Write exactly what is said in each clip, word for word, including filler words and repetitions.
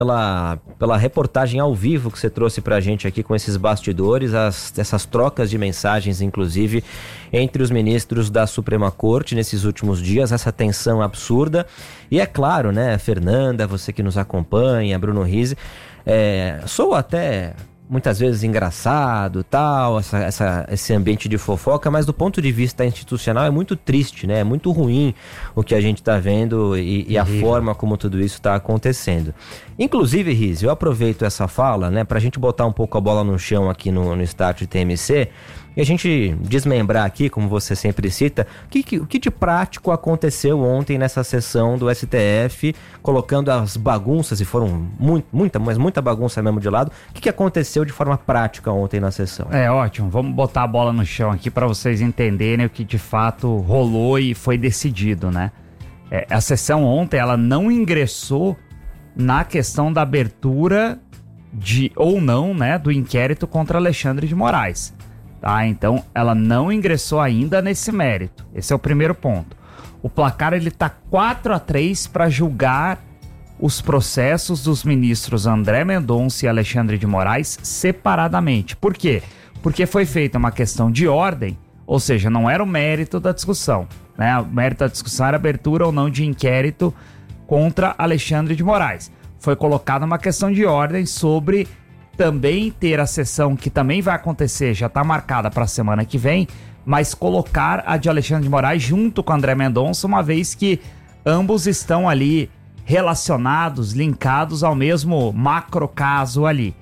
Pela, pela reportagem ao vivo que você trouxe pra gente aqui com esses bastidores, as, essas trocas de mensagens, inclusive, entre os ministros da Suprema Corte nesses últimos dias, essa tensão absurda. E é claro, né, Fernanda, você que nos acompanha, Bruno Rizzi, é, sou até muitas vezes engraçado, tal, essa, essa, esse ambiente de fofoca, mas do ponto de vista institucional é muito triste, né? É muito ruim o que a gente está vendo e, e a forma como tudo isso está acontecendo. Inclusive, Rizzi, eu aproveito essa fala, né, para a gente botar um pouco a bola no chão aqui no, no Start T M C e a gente desmembrar aqui, como você sempre cita, o que, que, o que de prático aconteceu ontem nessa sessão do S T F, colocando as bagunças, e foram muito, muita, mas muita bagunça mesmo de lado. O que, que aconteceu de forma prática ontem na sessão? É ótimo, vamos botar a bola no chão aqui para vocês entenderem o que de fato rolou e foi decidido, né? É, a sessão ontem, ela não ingressou na questão da abertura de, ou não, né, do inquérito contra Alexandre de Moraes. Tá, então ela não ingressou ainda nesse mérito. Esse é o primeiro ponto. O placar ele tá quatro a três para julgar os processos dos ministros André Mendonça e Alexandre de Moraes separadamente. Por quê? Porque foi feita uma questão de ordem, ou seja, não era o mérito da discussão, né? O mérito da discussão era abertura ou não de inquérito contra Alexandre de Moraes. Foi colocada uma questão de ordem sobre também ter a sessão que também vai acontecer, já está marcada para a semana que vem, mas colocar a de Alexandre de Moraes junto com André Mendonça, uma vez que ambos estão ali relacionados, linkados ao mesmo macro caso ali.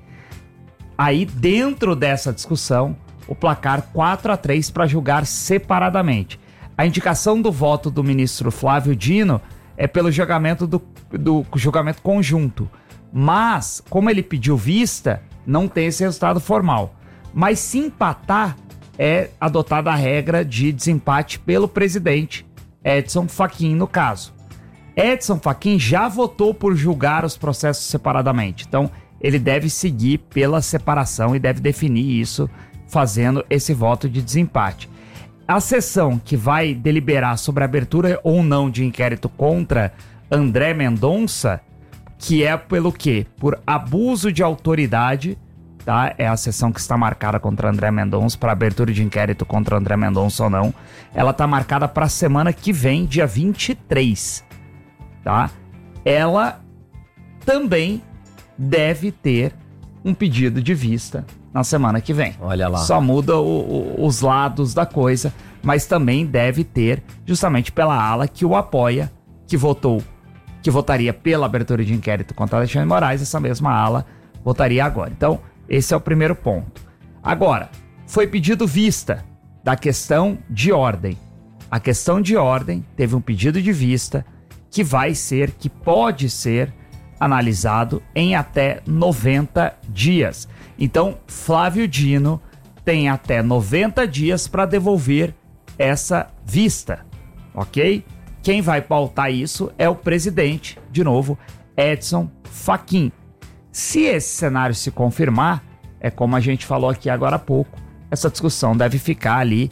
Aí, dentro dessa discussão, o placar quatro a três para julgar separadamente. A indicação do voto do ministro Flávio Dino é pelo julgamento do, do julgamento conjunto. Mas, como ele pediu vista, não tem esse resultado formal. Mas se empatar, é adotada a regra de desempate pelo presidente, Edson Fachin, no caso. Edson Fachin já votou por julgar os processos separadamente. Então, ele deve seguir pela separação e deve definir isso fazendo esse voto de desempate. A sessão que vai deliberar sobre a abertura ou não de inquérito contra André Mendonça, que é pelo quê? Por abuso de autoridade, tá? É a sessão que está marcada contra André Mendonça, para abertura de inquérito contra André Mendonça ou não. Ela está marcada para a semana que vem, dia vinte e três, tá? Ela também deve ter um pedido de vista na semana que vem. Olha lá. Só muda o, o, os lados da coisa, mas também deve ter, justamente pela ala que o apoia, que votou que votaria pela abertura de inquérito contra Alexandre de Moraes, essa mesma ala votaria agora. Então, esse é o primeiro ponto. Agora, foi pedido vista da questão de ordem. A questão de ordem teve um pedido de vista que vai ser, que pode ser analisado em até noventa dias. Então, Flávio Dino tem até noventa dias para devolver essa vista, ok? Quem vai pautar isso é o presidente, de novo, Edson Fachin. Se esse cenário se confirmar, é como a gente falou aqui agora há pouco, essa discussão deve ficar ali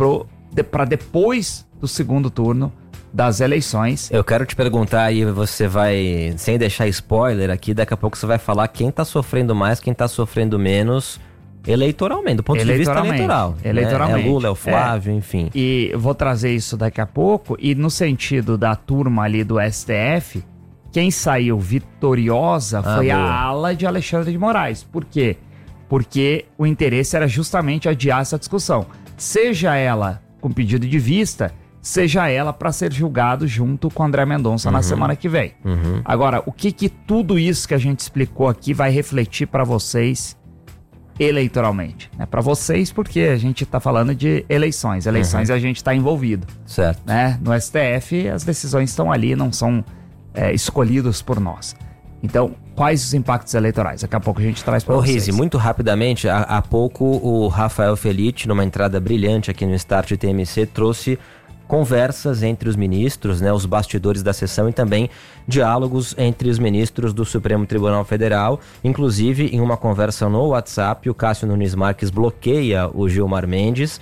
para de, depois do segundo turno das eleições. Eu quero te perguntar aí, você vai, sem deixar spoiler aqui, daqui a pouco você vai falar quem tá sofrendo mais, quem tá sofrendo menos eleitoralmente, do ponto de vista eleitoral. Eleitoralmente. Né? É Lula, é o Flávio, é. Enfim. E eu vou trazer isso daqui a pouco, e no sentido da turma ali do S T F, quem saiu vitoriosa ah, foi boa. a ala de Alexandre de Moraes. Por quê? Porque o interesse era justamente adiar essa discussão. Seja ela com pedido de vista, seja ela para ser julgado junto com André Mendonça uhum. na semana que vem. Uhum. Agora, o que que tudo isso que a gente explicou aqui vai refletir para vocês eleitoralmente? É para vocês porque a gente tá falando de eleições. Eleições uhum. a gente tá envolvido. Certo. Né? No S T F as decisões estão ali, não são é, escolhidas por nós. Então, quais os impactos eleitorais? Daqui a pouco a gente traz para vocês. Ô Rizzi, muito rapidamente, há, há pouco o Rafael Felitti, numa entrada brilhante aqui no Start T M C, trouxe conversas entre os ministros, né, os bastidores da sessão, e também diálogos entre os ministros do Supremo Tribunal Federal. Inclusive, em uma conversa no WhatsApp, o Cássio Nunes Marques bloqueia o Gilmar Mendes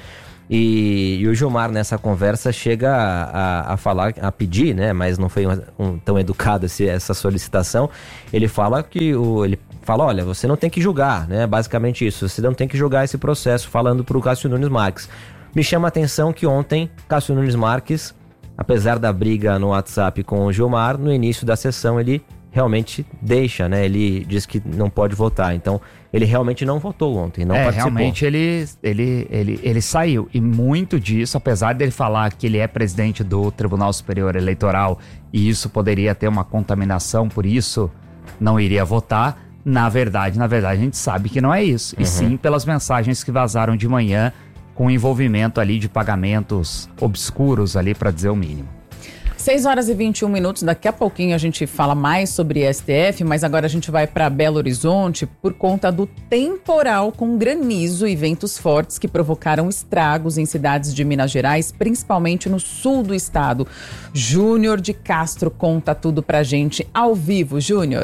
E, e o Gilmar, nessa conversa, chega a, a, a falar, a pedir, né? Mas não foi um, um, tão educado esse, essa solicitação. Ele fala que o, ele fala, olha, você não tem que julgar, né? Basicamente isso, você não tem que julgar esse processo, falando para o Cássio Nunes Marques. Me chama a atenção que ontem, Cássio Nunes Marques, apesar da briga no WhatsApp com o Gilmar, no início da sessão ele realmente deixa, né? Ele diz que não pode votar. Então, ele realmente não votou ontem, não é, participou. Realmente ele, ele, ele, ele saiu. E muito disso, apesar dele falar que ele é presidente do Tribunal Superior Eleitoral e isso poderia ter uma contaminação, por isso não iria votar, na verdade, na verdade, a gente sabe que não é isso. E uhum. sim pelas mensagens que vazaram de manhã com envolvimento ali de pagamentos obscuros ali, para dizer o mínimo. seis horas e vinte e um minutos, daqui a pouquinho a gente fala mais sobre S T F, mas agora a gente vai para Belo Horizonte por conta do temporal com granizo e ventos fortes que provocaram estragos em cidades de Minas Gerais, principalmente no sul do estado. Júnior de Castro conta tudo pra gente ao vivo. Júnior.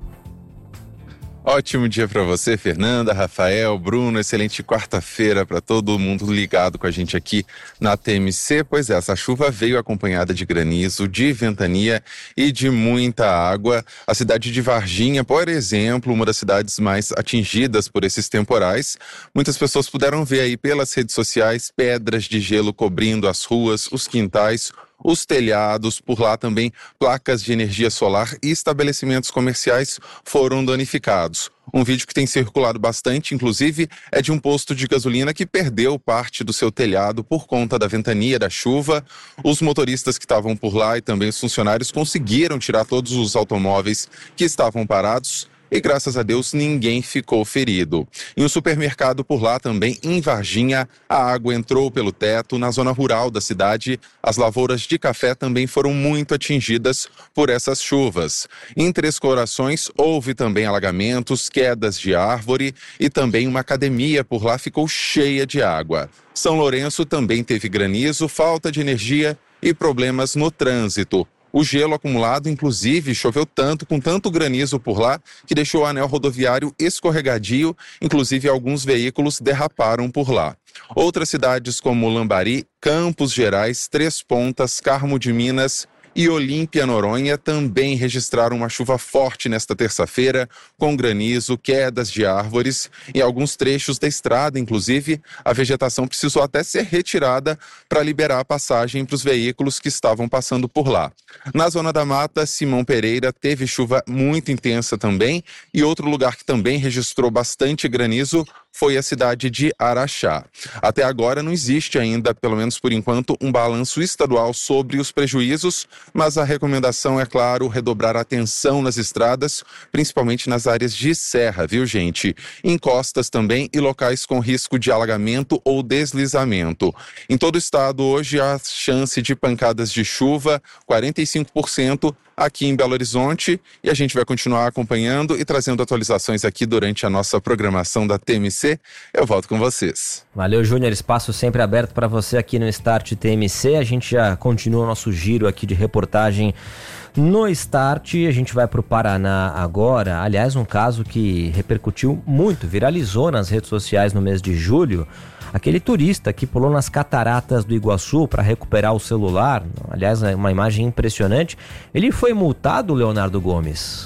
Ótimo dia para você, Fernanda, Rafael, Bruno, excelente quarta-feira para todo mundo ligado com a gente aqui na T M C. Pois é, essa chuva veio acompanhada de granizo, de ventania e de muita água. A cidade de Varginha, por exemplo, uma das cidades mais atingidas por esses temporais. Muitas pessoas puderam ver aí pelas redes sociais pedras de gelo cobrindo as ruas, os quintais, os telhados, por lá também placas de energia solar e estabelecimentos comerciais foram danificados. Um vídeo que tem circulado bastante, inclusive, é de um posto de gasolina que perdeu parte do seu telhado por conta da ventania, da chuva. Os motoristas que estavam por lá e também os funcionários conseguiram tirar todos os automóveis que estavam parados. E graças a Deus ninguém ficou ferido. Em um supermercado por lá também, em Varginha, a água entrou pelo teto. Na zona rural da cidade, as lavouras de café também foram muito atingidas por essas chuvas. Em Três Corações, houve também alagamentos, quedas de árvore e também uma academia por lá ficou cheia de água. São Lourenço também teve granizo, falta de energia e problemas no trânsito. O gelo acumulado, inclusive, choveu tanto, com tanto granizo por lá, que deixou o anel rodoviário escorregadio, inclusive alguns veículos derraparam por lá. Outras cidades como Lambari, Campos Gerais, Três Pontas, Carmo de Minas e Olímpia, Noronha, também registraram uma chuva forte nesta terça-feira, com granizo, quedas de árvores. Em alguns trechos da estrada, inclusive, a vegetação precisou até ser retirada para liberar a passagem para os veículos que estavam passando por lá. Na Zona da Mata, Simão Pereira teve chuva muito intensa também, e outro lugar que também registrou bastante granizo foi a cidade de Araxá. Até agora não existe ainda, pelo menos por enquanto, um balanço estadual sobre os prejuízos, mas a recomendação é, claro, redobrar a atenção nas estradas, principalmente nas áreas de serra, viu, gente? Em costas também e locais com risco de alagamento ou deslizamento. Em todo o estado, hoje, há chance de pancadas de chuva, quarenta e cinco por cento aqui em Belo Horizonte, e a gente vai continuar acompanhando e trazendo atualizações aqui durante a nossa programação da T M C. Eu volto com vocês. Valeu, Júnior. Espaço sempre aberto para você aqui no Start T M C. A gente já continua o nosso giro aqui de reportagem no Start. A gente vai para o Paraná agora. Aliás, um caso que repercutiu muito, viralizou nas redes sociais no mês de julho. Aquele turista que pulou nas cataratas do Iguaçu para recuperar o celular, aliás, é uma imagem impressionante. Ele foi multado, Leonardo Gomes?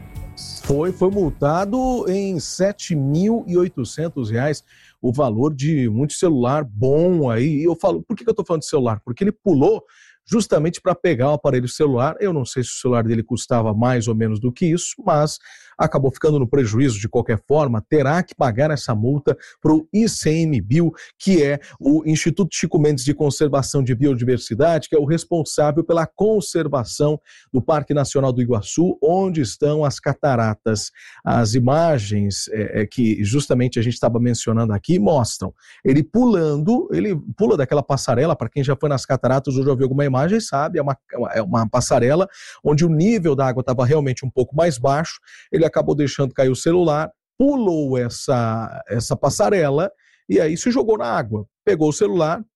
Foi, foi multado em sete mil e oitocentos reais, o valor de muito celular bom aí. E eu falo, por que que eu tô falando de celular? Porque ele pulou justamente para pegar o aparelho celular. Eu não sei se o celular dele custava mais ou menos do que isso, mas acabou ficando no prejuízo de qualquer forma, terá que pagar essa multa para o I C M B I L, que é o Instituto Chico Mendes de Conservação de Biodiversidade, que é o responsável pela conservação do Parque Nacional do Iguaçu, onde estão as cataratas. As imagens é, é, que justamente a gente estava mencionando aqui mostram ele pulando, ele pula daquela passarela. Para quem já foi nas cataratas ou já viu alguma imagem, sabe, é uma, é uma passarela onde o nível da água estava realmente um pouco mais baixo. Ele acabou deixando cair o celular, pulou essa, essa passarela e aí se jogou na água. Pegou o celular,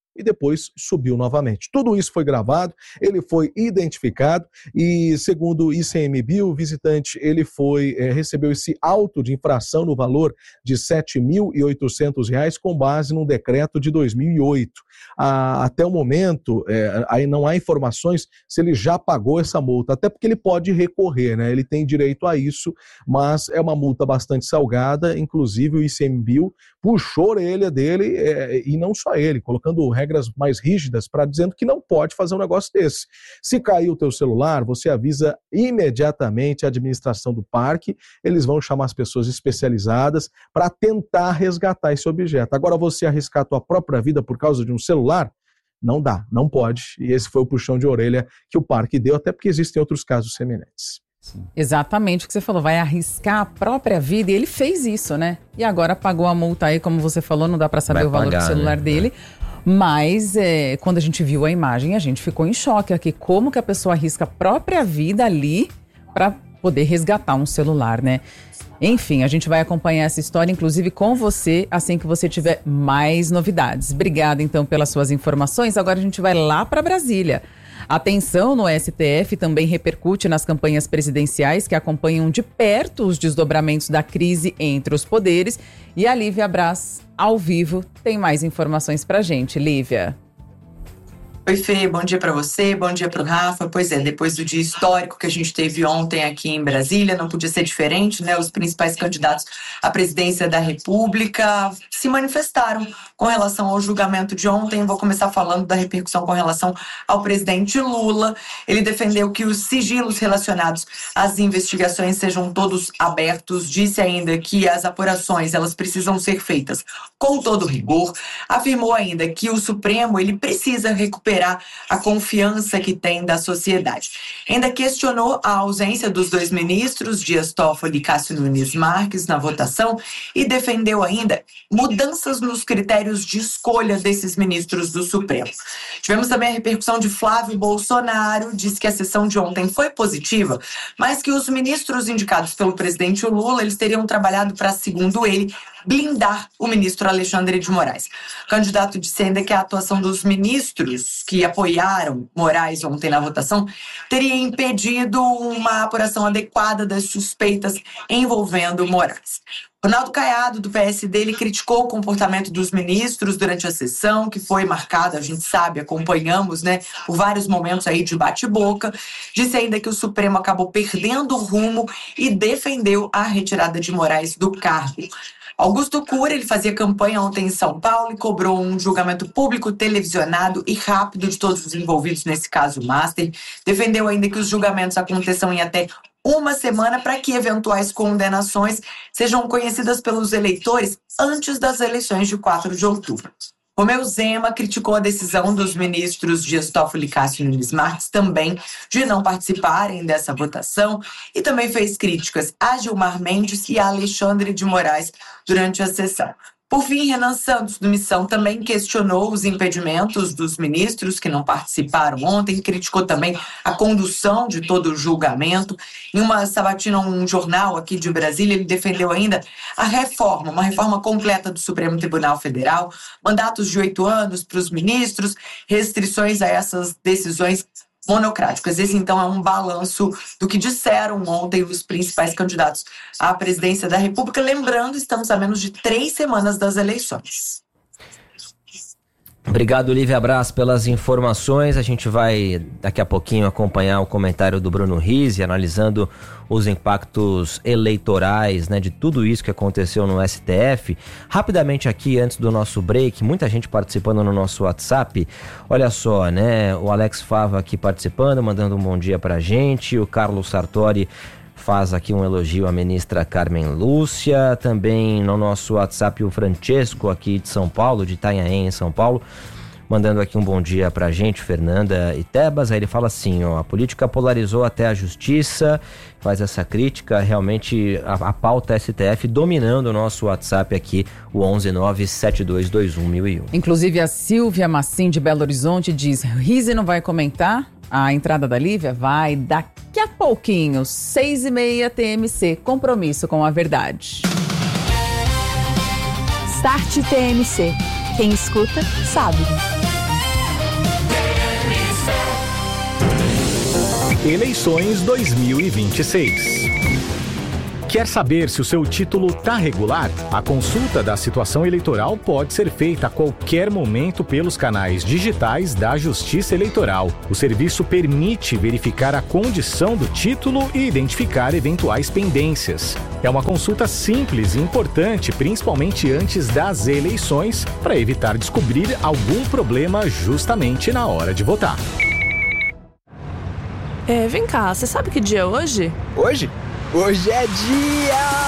e depois subiu novamente. Tudo isso foi gravado, ele foi identificado e, segundo o I C M B, o visitante ele foi, é, recebeu esse auto de infração no valor de sete mil e oitocentos reais com base num decreto de dois mil e oito. Ah, até o momento, é, aí não há informações se ele já pagou essa multa, até porque ele pode recorrer, né? Ele tem direito a isso, mas é uma multa bastante salgada, inclusive o I C M B puxou a orelha dele, é, e não só ele, colocando regras mais rígidas para dizendo que não pode fazer um negócio desse. Se cair o teu celular, você avisa imediatamente a administração do parque, eles vão chamar as pessoas especializadas para tentar resgatar esse objeto. Agora, você arriscar a tua própria vida por causa de um celular, não dá, não pode. E esse foi o puxão de orelha que o parque deu, até porque existem outros casos semelhantes. Sim. Exatamente o que você falou, vai arriscar a própria vida, e ele fez isso, né? E agora pagou a multa aí, como você falou, não dá para saber vai o valor pagar, do celular, né, dele. Mas é, quando a gente viu a imagem, a gente ficou em choque aqui. Como que a pessoa arrisca a própria vida ali para poder resgatar um celular, né? Enfim, a gente vai acompanhar essa história, inclusive com você, assim que você tiver mais novidades. Obrigada, então, pelas suas informações. Agora a gente vai lá para Brasília. A tensão no S T F também repercute nas campanhas presidenciais que acompanham de perto os desdobramentos da crise entre os poderes. E a Lívia Braz, ao vivo, tem mais informações pra gente. Lívia. Oi, Fê, bom dia para você, bom dia para o Rafa. Pois é, depois do dia histórico que a gente teve ontem aqui em Brasília, não podia ser diferente, né? Os principais candidatos à presidência da República se manifestaram com relação ao julgamento de ontem. Vou começar falando da repercussão com relação ao presidente Lula. Ele defendeu que os sigilos relacionados às investigações sejam todos abertos, disse ainda que as apurações elas precisam ser feitas com todo rigor, afirmou ainda que o Supremo ele precisa recuperar a confiança que tem da sociedade. Ainda questionou a ausência dos dois ministros, Dias Toffoli e Cássio Nunes Marques, na votação e defendeu ainda mudanças nos critérios de escolha desses ministros do Supremo. Tivemos também a repercussão de Flávio Bolsonaro, disse que a sessão de ontem foi positiva, mas que os ministros indicados pelo presidente Lula, eles teriam trabalhado para, segundo ele, blindar o ministro Alexandre de Moraes. O candidato disse ainda que a atuação dos ministros que apoiaram Moraes ontem na votação teria impedido uma apuração adequada das suspeitas envolvendo Moraes. Ronaldo Caiado, do P S D, ele criticou o comportamento dos ministros durante a sessão, que foi marcada, a gente sabe, acompanhamos, né, por vários momentos aí de bate-boca. Disse ainda que o Supremo acabou perdendo o rumo e defendeu a retirada de Moraes do cargo. Augusto Cury, ele fazia campanha ontem em São Paulo e cobrou um julgamento público, televisionado e rápido de todos os envolvidos nesse caso master. Defendeu ainda que os julgamentos aconteçam em até uma semana para que eventuais condenações sejam conhecidas pelos eleitores antes das eleições de quatro de outubro. Romeu Zema criticou a decisão dos ministros Dias Toffoli e Cássio Nunes Marques também de não participarem dessa votação e também fez críticas a Gilmar Mendes e a Alexandre de Moraes durante a sessão. Por fim, Renan Santos, do Missão, também questionou os impedimentos dos ministros que não participaram ontem, criticou também a condução de todo o julgamento. Em uma sabatina, um jornal aqui de Brasília, ele defendeu ainda a reforma, uma reforma completa do Supremo Tribunal Federal, mandatos de oito anos para os ministros, restrições a essas decisões monocráticas. Esse, então, é um balanço do que disseram ontem os principais candidatos à presidência da República. Lembrando, estamos a menos de três semanas das eleições. Obrigado, Lívia Braz, pelas informações. A gente vai daqui a pouquinho acompanhar o comentário do Bruno Rizzi, analisando os impactos eleitorais, né, de tudo isso que aconteceu no S T F. Rapidamente aqui, antes do nosso break, muita gente participando no nosso WhatsApp. Olha só, né, o Alex Fava aqui participando, mandando um bom dia pra gente. O Carlos Sartori faz aqui um elogio à ministra Carmen Lúcia. Também no nosso WhatsApp o Francesco aqui de São Paulo, de Itanhaém, em São Paulo, mandando aqui um bom dia pra gente, Fernanda e Tebas. Aí ele fala assim, ó, a política polarizou até a justiça, faz essa crítica, realmente a, a pauta S T F dominando o nosso WhatsApp aqui, o onze nove sete dois dois um mil e um. Inclusive a Silvia Massim de Belo Horizonte diz, Rizzi não vai comentar a entrada da Lívia? Vai, daqui a pouquinho, seis e meia T M C, compromisso com a verdade. Start T M C, quem escuta sabe. Eleições dois mil e vinte e seis. Quer saber se o seu título está regular? A consulta da situação eleitoral pode ser feita a qualquer momento pelos canais digitais da Justiça Eleitoral. O serviço permite verificar a condição do título e identificar eventuais pendências. É uma consulta simples e importante, principalmente antes das eleições, para evitar descobrir algum problema justamente na hora de votar. É, vem cá, você sabe que dia é hoje? Hoje? Hoje é dia